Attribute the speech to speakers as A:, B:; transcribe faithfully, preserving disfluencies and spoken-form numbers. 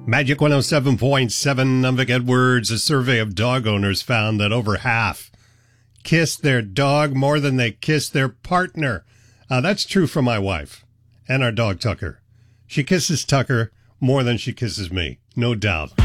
A: Magic one oh seven point seven, I'm Vic Edwards. A survey of dog owners found that over half kiss their dog more than they kiss their partner. Uh, that's true for my wife and our dog Tucker. She kisses Tucker more than she kisses me, no doubt.